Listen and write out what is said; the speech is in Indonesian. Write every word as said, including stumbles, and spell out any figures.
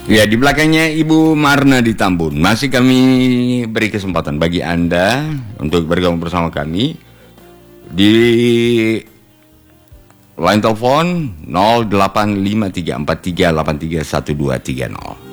Ya, di belakangnya Ibu Marna di Tambun. Masih kami beri kesempatan bagi Anda untuk bergabung bersama kami di line telepon nol delapan lima tiga empat tiga delapan tiga satu dua tiga nol.